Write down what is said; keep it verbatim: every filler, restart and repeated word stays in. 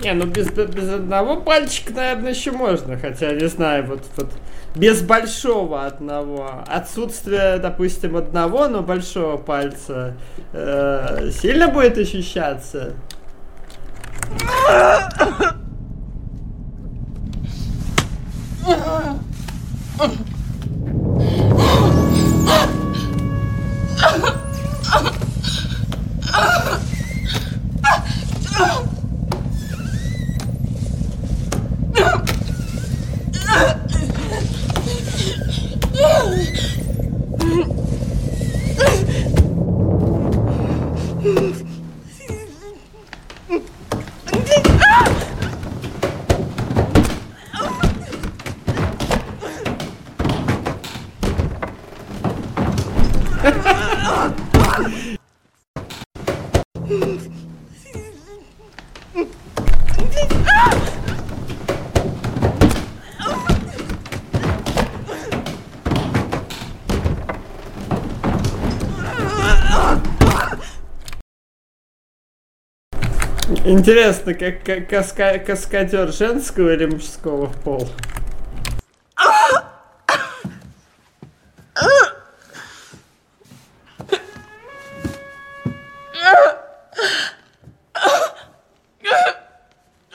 Не, ну без, без одного пальчика, наверное, еще можно. Хотя, не знаю, вот, вот без большого одного. Отсутствие, допустим, одного, но большого пальца э, сильно будет ощущаться? Интересно, как, как каска, каскадер женского или мужского пола?